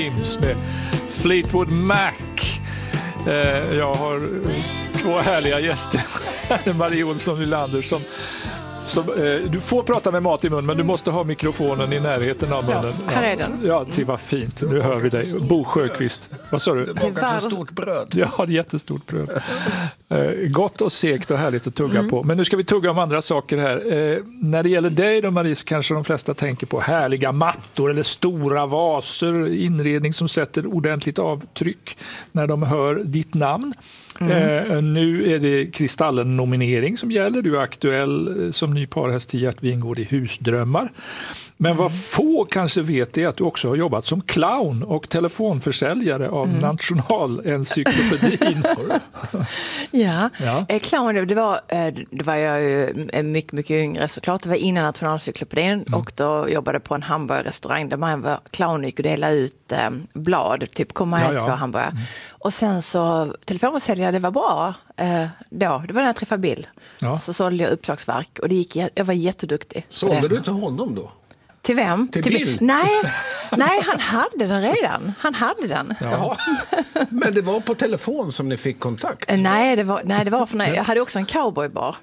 med Fleetwood Mac. Jag har två härliga gäster. Marie Olsson Nylander som du får prata med mat i mun, men du måste ha mikrofonen i närheten av munnen. Ja, här är den. Ja, det var fint. Nu hör vi dig. Bo Sjöqvist. Vad sa du? Det bakar ett stort bröd. Ja, ett jättestort bröd. Gott och segt och härligt att tugga på. Men nu ska vi tugga om andra saker här. När det gäller dig då, Marie, så kanske de flesta tänker på härliga mattor eller stora vaser, inredning som sätter ordentligt avtryck när de hör ditt namn. Nu är det Kristallen-nominering som gäller. Du är aktuell som ny parhäst till Gert Wingård i Husdrömmar. Men vad få kanske vet är att du också har jobbat som clown och telefonförsäljare av Nationalencyklopedin. Ja. Clown, det var jag ju mycket, mycket yngre såklart. Det var innan Nationalencyklopedin och då jobbade på en hamburgerrestaurang där man var clown och gick och delade ut blad, typ komma hit för hamburgare. Och sen så telefonförsäljare, det var bra då. Det var när jag träffade Bill. Ja. Så sålde jag uppslagsverk och jag var jätteduktig. Sålde du till honom då? Till vem? Till Bill? Nej, han hade den redan. Han hade den. Ja. Men det var på telefon som ni fick kontakt? Nej, det var för när jag hade också en cowboybar.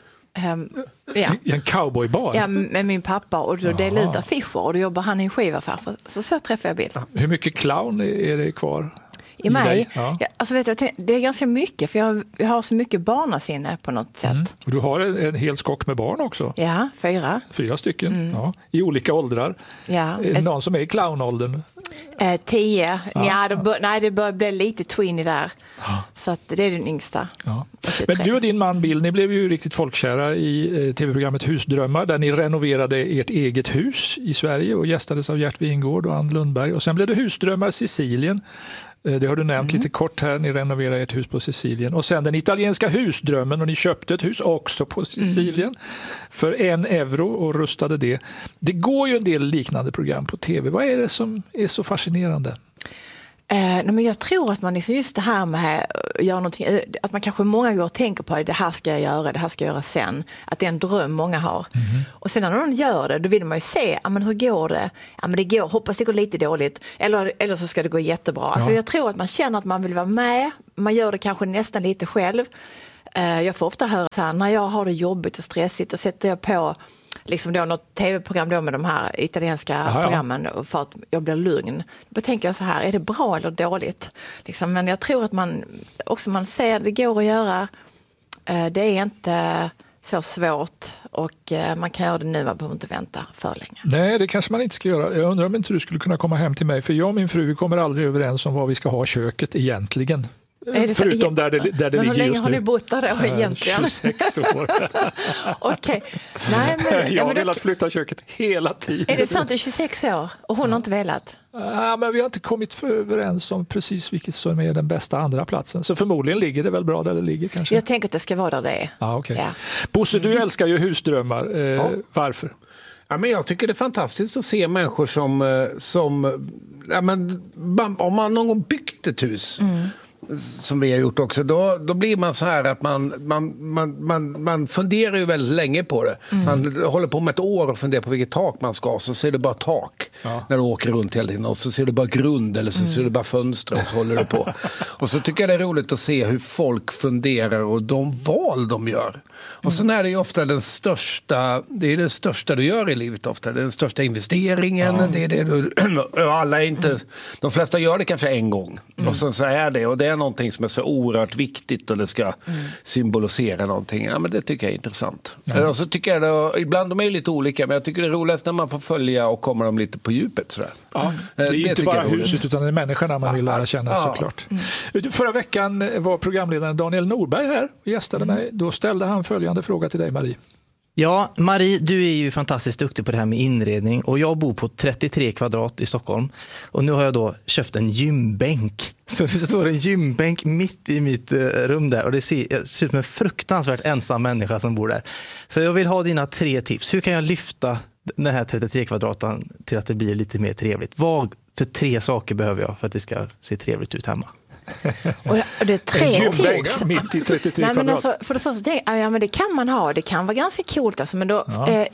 En cowboybar? Ja, med min pappa, och då delade ut affischer och då jobbade han i en skivaffär. Så träffade jag Bill. Hur mycket clown är det kvar? I mig? Ja. Alltså vet du, det är ganska mycket, för jag har så mycket barnasinne på något sätt. Och du har en hel skock med barn också? Ja, 4. 4 stycken, i olika åldrar. Ja. Är det någon som är i clownåldern? 10. Ja, det börjar bli lite tweeny där. Ja. Så att det är den yngsta. Ja. Men du och din man Bill, ni blev ju riktigt folkkära i tv-programmet Husdrömmar, där ni renoverade ert eget hus i Sverige och gästades av Gert Wingård och Ann Lundberg. Och sen blev det Husdrömmar Sicilien. Det har du nämnt lite kort här. Ni renoverar ert hus på Sicilien. Och sen den italienska husdrömmen, och ni köpte ett hus också på Sicilien för €1 och rustade det. Det går ju en del liknande program på tv. Vad är det som är så fascinerande? Men jag tror att man liksom just det här med att göra någonting, att man kanske många gånger tänker på det här ska jag göra, det här ska jag göra sen, att det är en dröm många har. Och sen när någon gör det, då vill man ju se, men hur går det? Ja, men det går, hoppas det går lite dåligt, eller så ska det gå jättebra. Alltså jag tror att man känner att man vill vara med, man gör det kanske nästan lite själv. Jag får ofta höra så här, när jag har det jobbigt och stressigt, och sätter jag på liksom då något tv-program då med de här italienska programmen för att jag blir lugn. Då tänker jag så här, är det bra eller dåligt? Liksom, men jag tror att man ser att det går att göra. Det är inte så svårt och man kan göra det nu, man behöver inte vänta för länge. Nej, det kanske man inte ska göra. Jag undrar om inte du skulle kunna komma hem till mig, för jag och min fru kommer aldrig överens om vad vi ska ha köket egentligen. Förutom där det ligger just nu. Men hur länge har ni bott där då egentligen? 26 år. Okej. Jag har velat flytta köket hela tiden. Är det sant? Det är 26 år och hon har inte velat? Ja, men vi har inte kommit överens om precis vilket som är den bästa andra platsen. Så förmodligen ligger det väl bra där det ligger kanske. Jag tänker att det ska vara där det är. Okay. Ja. Bosse, du älskar ju husdrömmar. Varför? Ja, men jag tycker det är fantastiskt att se människor som om man någon gång byggt ett hus som vi har gjort också, då blir man så här att man funderar ju väldigt länge på det. Man håller på med ett år och funderar på vilket tak man ska, så ser du bara tak när du åker runt hela tiden, och så ser du bara grund, eller så ser du bara fönster, och så håller du på. Och så tycker jag det är roligt att se hur folk funderar och de val de gör. Och sen är det ju ofta det största du gör i livet ofta. Det är den största investeringen. Det är det de flesta gör det kanske en gång. Och sen så är det, och det är någonting som är så oerhört viktigt och det ska symbolisera någonting. Ja, men det tycker jag är intressant. Och så tycker jag ibland de är lite olika, men jag tycker det är roligast när man får följa och komma dem lite på djupet sådär. Ja, det är inte bara huset utan det är människorna man vill lära känna såklart. Förra veckan var programledaren Daniel Norberg här och gästade mig. Då ställde han följande fråga till dig, Marie. Ja, Marie, du är ju fantastiskt duktig på det här med inredning, och jag bor på 33 kvadrat i Stockholm, och nu har jag då köpt en gymbänk. Så det står en gymbänk mitt i mitt rum där, och det ser ut som en fruktansvärt ensam människa som bor där. Så jag vill ha dina 3 tips. Hur kan jag lyfta den här 33 kvadraten till att det blir lite mer trevligt? Vad för 3 saker behöver jag för att det ska se trevligt ut hemma? Och det är 3 tips. Mitt i 33 Nej, men kvadrat. alltså, för det första tänker jag, men det kan man ha. Det kan vara ganska coolt. Alltså, men då,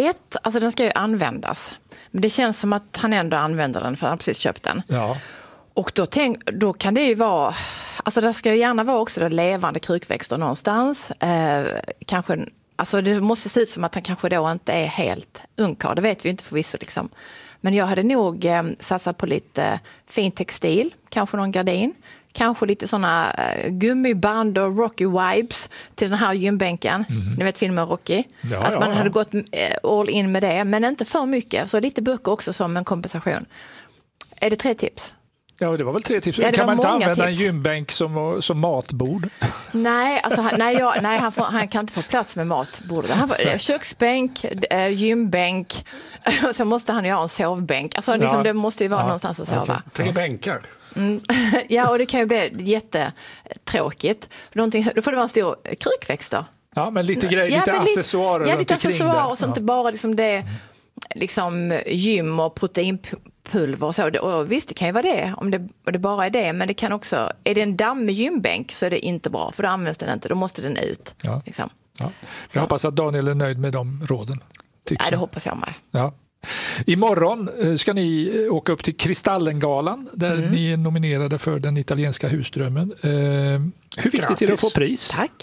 den ska ju användas. Men det känns som att han ändå använder den, för han har precis köpt den. Ja. Och då kan det ju vara, alltså det ska ju gärna vara också levande krukväxter någonstans. Kanske, alltså det måste se ut som att han kanske då inte är helt ungkarl, det vet vi inte förvisso liksom. Men jag hade nog satsat på lite fin textil, kanske någon gardin. Kanske lite såna gummiband och Rocky vibes till den här gymbänken. Ni vet filmen Rocky. Att man hade gått all in med det, men inte för mycket. Så lite böcker också som en kompensation. Är det 3 tips? Ja, det var väl 3 tips. Ja, kan man inte använda tips. En gymbänk som matbord? Nej, alltså, han kan inte få plats med matbordet. Han får köksbänk, gymbänk och så måste han ju ha en sovbänk. Alltså, liksom, det måste ju vara någonstans att sova. Okay. 3 bänkar. Ja, och det kan ju bli jättetråkigt. Då får det vara en stor krukväxt då. Ja, men lite accessoarer. Ja, lite accessoarer och så inte bara liksom det liksom gym och proteinpulver och så. Och visst, det kan ju vara det om det bara är det, men det kan också, är det en dammig gymbänk så är det inte bra, för då används den inte, då måste den ut. Ja. Liksom. Ja. Jag hoppas att Daniel är nöjd med de råden. Ja, det hoppas jag med. Ja. Imorgon ska ni åka upp till Kristallengalan där ni är nominerade för den italienska husdrömmen. Hur viktigt är det att få pris? Tack.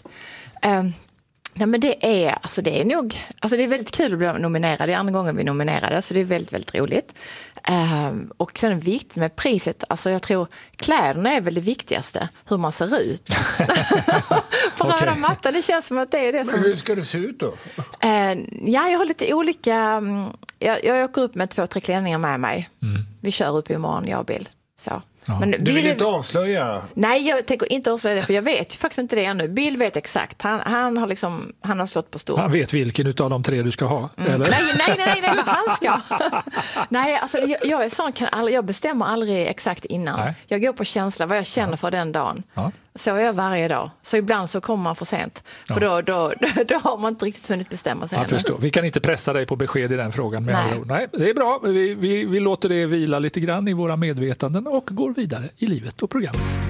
Nej, men det är nog, alltså det är väldigt kul att bli nominerad. Det är andra gången vi är nominerade, så det är väldigt, väldigt roligt. Och sen är det viktigt med priset, alltså jag tror kläderna är väl det viktigaste, hur man ser ut. På röda mattan, det känns som att det är det som... Men hur ska det se ut då? Ja, jag har lite olika, jag åker upp med 2-3 klänningar med mig. Vi kör upp imorgon, jag och Bill. Så. Ja. Men du vill inte avslöja? Nej, jag tänker inte avslöja det, för jag vet ju faktiskt inte det ännu. Bill vet exakt. Han har slått på stort. Han vet vilken utav de 3 du ska ha, eller? Nej, vad han ska. Nej, alltså jag är sån, jag bestämmer aldrig exakt innan. Nej. Jag går på känsla, vad jag känner för den dagen. Ja. Så är jag varje dag. Så ibland så kommer man för sent. För då har man inte riktigt hunnit bestämma sig. Jag förstår. Vi kan inte pressa dig på besked i den frågan. Nej, det är bra. Vi låter det vila lite grann i våra medvetanden och går vidare i livet och programmet.